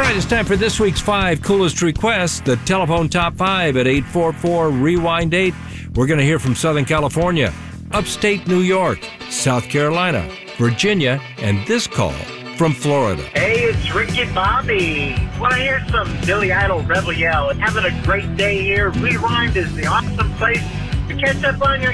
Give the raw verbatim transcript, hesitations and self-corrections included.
right, it's time for this week's five coolest requests. The telephone top five at eight four four rewind eight. We're going to hear from Southern California, upstate New York, South Carolina, Virginia, and this call from Florida. Hey, it's Ricky Bobby. Want to hear some Billy Idol Rebel Yell? Having a great day here. Rewind is the awesome place to catch up on your